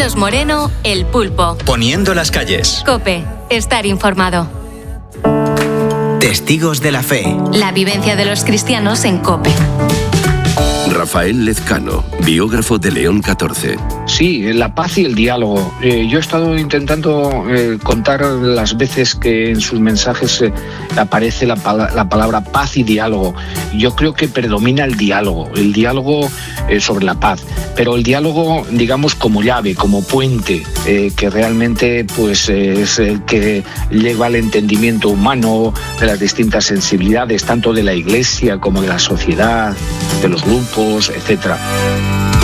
Carlos Moreno, El Pulpo. Poniendo las calles. COPE. Estar informado. Testigos de la fe. La vivencia de los cristianos en COPE. Rafael Lezcano, biógrafo de León XIV. Sí, la paz y el diálogo. Yo he estado intentando contar las veces que en sus mensajes aparece la palabra paz y diálogo. Yo creo que predomina el diálogo sobre la paz, pero el diálogo, digamos, como llave, como puente, que realmente pues es el que lleva al entendimiento humano de las distintas sensibilidades, tanto de la Iglesia como de la sociedad, de los grupos, etcétera.